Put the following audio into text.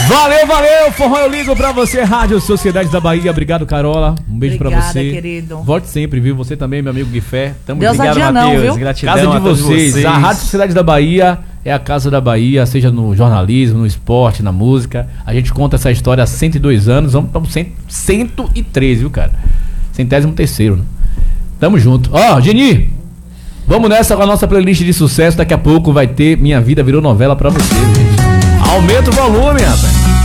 Valeu, Forró Eu Ligo pra você, Rádio Sociedade da Bahia. Obrigado, Carola. Um beijo pra você. Querido. Volte sempre, viu? Você também, meu amigo Guifé. Tamo obrigado, Matheus. Gratidão. Casa de vocês. A Rádio Sociedade da Bahia é a casa da Bahia, seja no jornalismo, no esporte, na música. A gente conta essa história há 102 anos. Estamos 103, viu, cara? 103º, né? Tamo junto. Ó, Geni, vamos nessa com a nossa playlist de sucesso. Daqui a pouco vai ter Minha Vida Virou Novela pra você, gente. Aumenta o volume, rapaz.